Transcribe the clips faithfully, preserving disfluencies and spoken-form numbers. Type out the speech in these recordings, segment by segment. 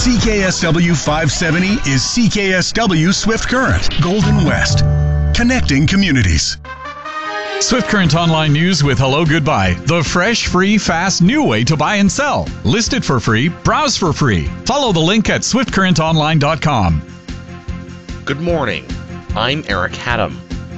C K S W five seventy is C K S W Swift Current, Golden West, connecting communities. Swift Current Online News with Hello Goodbye, the fresh, free, fast, new way to buy and sell. List it for free, browse for free. Follow the link at swift current online dot com. Good morning. I'm Eric Haddam.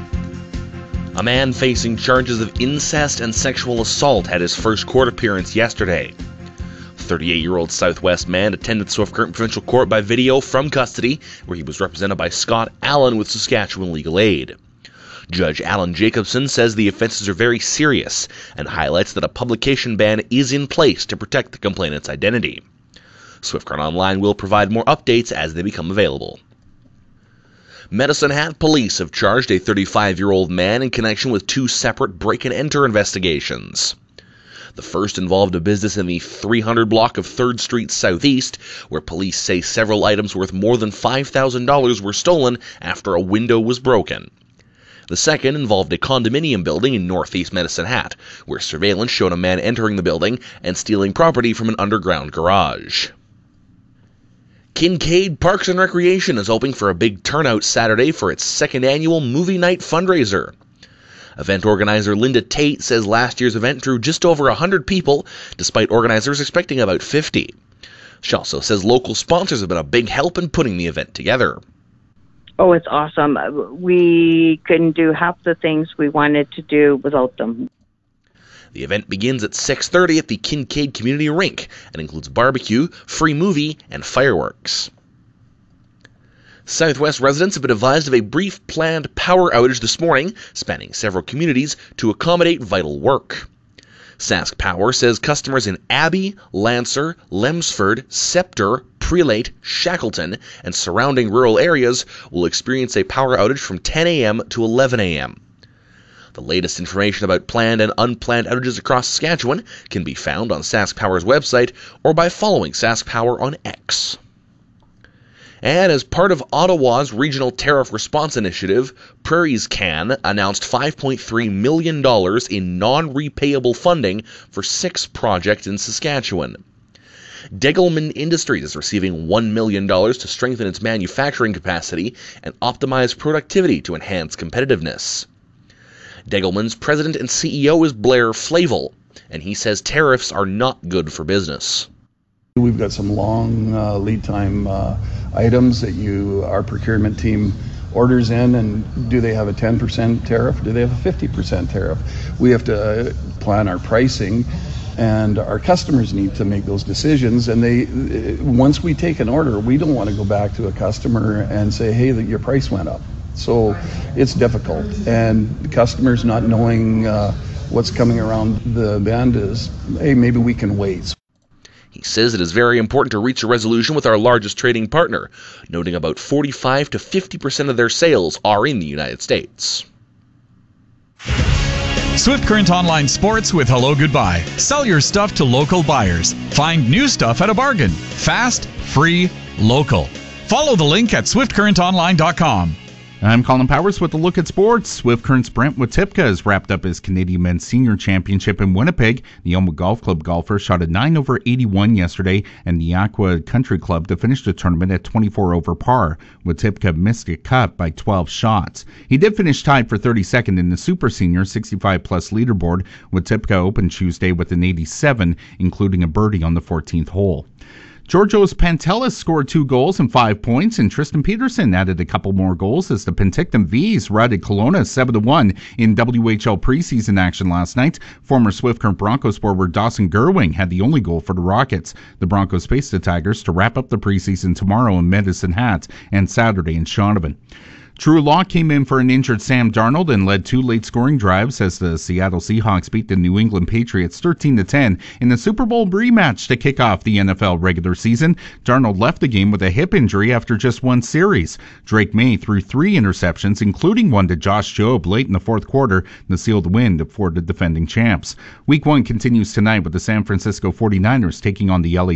A man facing charges of incest and sexual assault had his first court appearance yesterday. thirty-eight-year-old Southwest man attended Swift Current Provincial Court by video from custody, where he was represented by Scott Allen with Saskatchewan Legal Aid. Judge Alan Jacobson says the offenses are very serious and highlights that a publication ban is in place to protect the complainant's identity. Swift Current Online will provide more updates as they become available. Medicine Hat police have charged a thirty-five-year-old man in connection with two separate break-and-enter investigations. The first involved a business in the three hundred block of third Street Southeast, where police say several items worth more than five thousand dollars were stolen after a window was broken. The second involved a condominium building in Northeast Medicine Hat, where surveillance showed a man entering the building and stealing property from an underground garage. Kincaid Parks and Recreation is hoping for a big turnout Saturday for its second annual Movie Night fundraiser. Event organizer Linda Tate says last year's event drew just over one hundred people, despite organizers expecting about fifty. She also says local sponsors have been a big help in putting the event together. Oh, it's awesome. We couldn't do half the things we wanted to do without them. The event begins at six thirty at the Kincaid Community Rink and includes barbecue, free movie, and fireworks. Southwest residents have been advised of a brief planned power outage this morning, spanning several communities to accommodate vital work. Sask Power says customers in Abbey, Lancer, Lemsford, Scepter, Prelate, Shackleton, and surrounding rural areas will experience a power outage from ten a.m. to eleven a.m. The latest information about planned and unplanned outages across Saskatchewan can be found on Sask Power's website or by following Sask Power on X. And as part of Ottawa's Regional Tariff Response Initiative, Prairies Can announced five point three million dollars in non-repayable funding for six projects in Saskatchewan. Degelman Industries is receiving one million dollars to strengthen its manufacturing capacity and optimize productivity to enhance competitiveness. Degelman's president and C E O is Blair Flavel, and he says tariffs are not good for business. We've got some long uh, lead time uh, items that you, our procurement team orders in, and do they have a ten percent tariff? Do they have a fifty percent tariff? We have to uh, plan our pricing, and our customers need to make those decisions. And they, once we take an order, we don't want to go back to a customer and say, hey, your price went up. So it's difficult, and customers not knowing uh, what's coming around the bend is, hey, maybe we can wait. He says it is very important to reach a resolution with our largest trading partner, noting about forty-five to fifty percent of their sales are in the United States. Swift Current Online Sports with Hello Goodbye. Sell your stuff to local buyers. Find new stuff at a bargain. Fast, free, local. Follow the link at swift current online dot com. I'm Colin Powers with a look at sports. Swift Current's Brent Watipka has wrapped up his Canadian Men's Senior Championship in Winnipeg. The Elmwood Golf Club golfer shot a nine over eighty-one yesterday, and the Aqua Country Club to finish the tournament at twenty-four over par. Watipka missed a cut by twelve shots. He did finish tied for thirty-second in the Super Senior sixty-five plus leaderboard. Watipka opened Tuesday with an eighty-seven, including a birdie on the fourteenth hole. Georgios Pantelis scored two goals and five points, and Tristan Peterson added a couple more goals as the Penticton V's routed Kelowna seven to one in W H L preseason action last night. Former Swift Current Broncos forward Dawson Gerwing had the only goal for the Rockets. The Broncos face the Tigers to wrap up the preseason tomorrow in Medicine Hat and Saturday in Shaunavon. Drew Lock came in for an injured Sam Darnold and led two late scoring drives as the Seattle Seahawks beat the New England Patriots thirteen to ten in the Super Bowl rematch to kick off the N F L regular season. Darnold left the game with a hip injury after just one series. Drake May threw three interceptions, including one to Josh Jobe late in the fourth quarter, to seal the win for the defending champs. Week one continues tonight with the San Francisco forty-niners taking on the L A